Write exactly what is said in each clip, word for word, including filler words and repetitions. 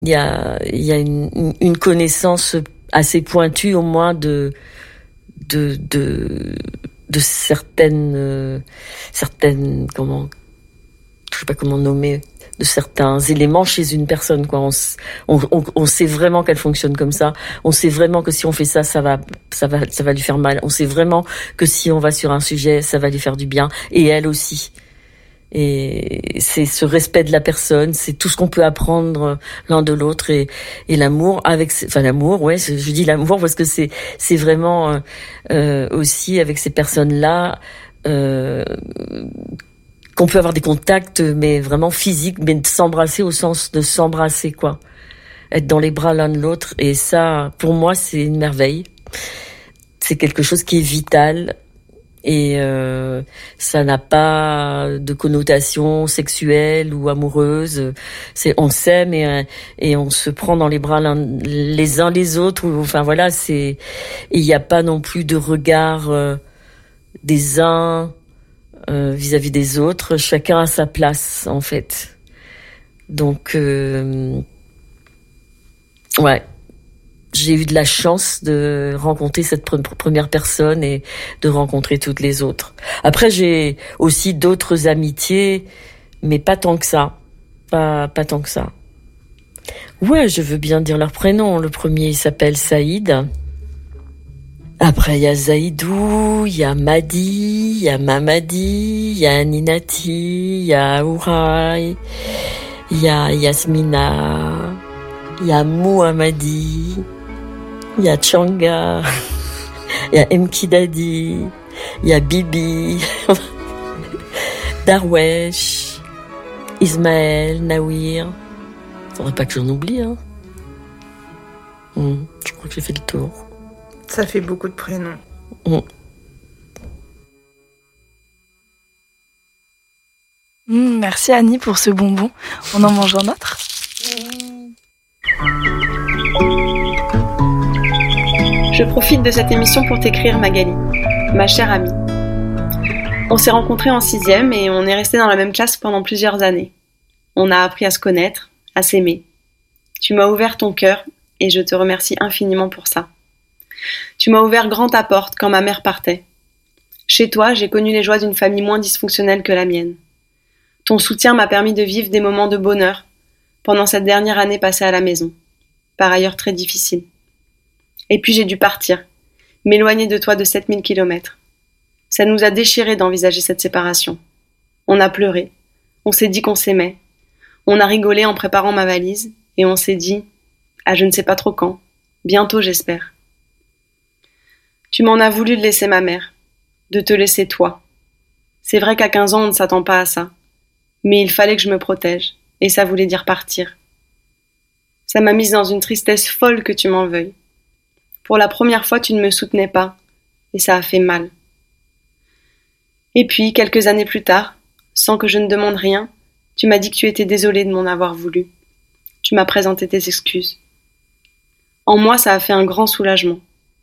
Il y a, il y a une, une connaissance assez pointue, au moins, de, de, de, de certaines, euh, certaines, comment, je sais pas comment nommer, de certains éléments chez une personne, quoi. On, on, on, on sait vraiment qu'elle fonctionne comme ça. On sait vraiment que si on fait ça, ça va, ça va, ça va lui faire mal. On sait vraiment que si on va sur un sujet, ça va lui faire du bien. Et elle aussi. Et c'est ce respect de la personne, c'est tout ce qu'on peut apprendre l'un de l'autre, et, et l'amour avec, enfin l'amour, ouais, je dis l'amour parce que c'est, c'est vraiment euh, aussi avec ces personnes-là euh, qu'on peut avoir des contacts, mais vraiment physiques, mais de s'embrasser au sens de s'embrasser, quoi, être dans les bras l'un de l'autre. Et ça, pour moi, c'est une merveille. C'est quelque chose qui est vital. Et euh, ça n'a pas de connotation sexuelle ou amoureuse. C'est on s'aime et et on se prend dans les bras l'un, les uns les autres. Ou, enfin voilà, c'est il n'y a pas non plus de regard euh, des uns euh, vis-à-vis des autres. Chacun a sa place en fait. Donc euh, ouais. J'ai eu de la chance de rencontrer cette première personne et de rencontrer toutes les autres. Après, j'ai aussi d'autres amitiés, mais pas tant que ça. Pas, pas tant que ça. Ouais, je veux bien dire leur prénom. Le premier, il s'appelle Saïd. Après, il y a Zaïdou, il y a Madi, il y a Mamadi, il y a Aninati, il y a Ouraï, il y a Yasmina, il y a Mouhamadi, il y a Changa, il y a Mkidadi, il y a Bibi, Darwesh, Ismaël, Nawir. Faudrait pas que j'en oublie, hein. Mmh, je crois que j'ai fait le tour. Ça fait beaucoup de prénoms. Mmh. Mmh, merci Annie pour ce bonbon. On en mange un autre ? Je profite de cette émission pour t'écrire, Magali, ma chère amie. On s'est rencontrés en sixième et on est restés dans la même classe pendant plusieurs années. On a appris à se connaître, à s'aimer. Tu m'as ouvert ton cœur et je te remercie infiniment pour ça. Tu m'as ouvert grand ta porte quand ma mère partait. Chez toi, j'ai connu les joies d'une famille moins dysfonctionnelle que la mienne. Ton soutien m'a permis de vivre des moments de bonheur pendant cette dernière année passée à la maison, par ailleurs très difficile. Et puis j'ai dû partir, m'éloigner de toi de sept mille kilomètres. Ça nous a déchirés d'envisager cette séparation. On a pleuré, on s'est dit qu'on s'aimait, on a rigolé en préparant ma valise, et on s'est dit, à je ne sais pas trop quand, bientôt j'espère. Tu m'en as voulu de laisser ma mère, de te laisser toi. C'est vrai qu'à quinze ans on ne s'attend pas à ça, mais il fallait que je me protège, et ça voulait dire partir. Ça m'a mise dans une tristesse folle que tu m'en veuilles. Pour la première fois, tu ne me soutenais pas, et ça a fait mal. Et puis, quelques années plus tard, sans que je ne demande rien, tu m'as dit que tu étais désolée de m'en avoir voulu. Tu m'as présenté tes excuses. En moi, ça a fait un grand soulagement.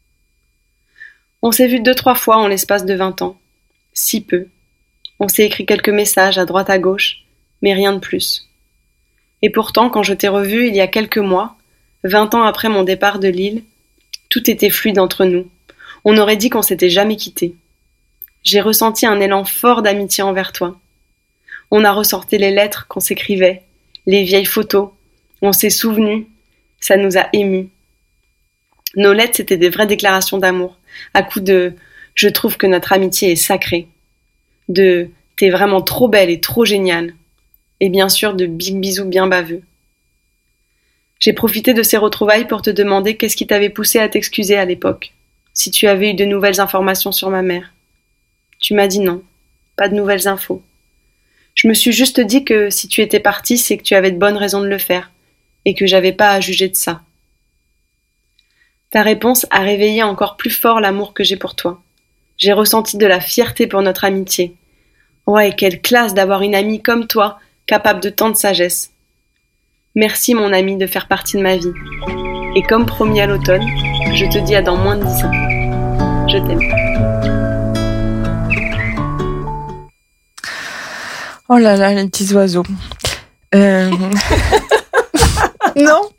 On s'est vu deux, trois fois en l'espace de vingt ans. Si peu. On s'est écrit quelques messages à droite à gauche, mais rien de plus. Et pourtant, quand je t'ai revu il y a quelques mois, vingt ans après mon départ de Lille, tout était fluide entre nous. On aurait dit qu'on s'était jamais quittés. J'ai ressenti un élan fort d'amitié envers toi. On a ressorti les lettres qu'on s'écrivait, les vieilles photos. On s'est souvenu. Ça nous a émus. Nos lettres, c'était des vraies déclarations d'amour, à coups de « je trouve que notre amitié est sacrée », de « t'es vraiment trop belle et trop géniale », et bien sûr de big bisous bien baveux. J'ai profité de ces retrouvailles pour te demander qu'est-ce qui t'avait poussé à t'excuser à l'époque, si tu avais eu de nouvelles informations sur ma mère. Tu m'as dit non, pas de nouvelles infos. Je me suis juste dit que si tu étais partie, c'est que tu avais de bonnes raisons de le faire, et que j'avais pas à juger de ça. Ta réponse a réveillé encore plus fort l'amour que j'ai pour toi. J'ai ressenti de la fierté pour notre amitié. Ouais, quelle classe d'avoir une amie comme toi, capable de tant de sagesse. Merci mon ami de faire partie de ma vie. Et comme promis à l'automne, je te dis à dans moins de dix ans. Je t'aime. Oh là là, les petits oiseaux. Euh... Non.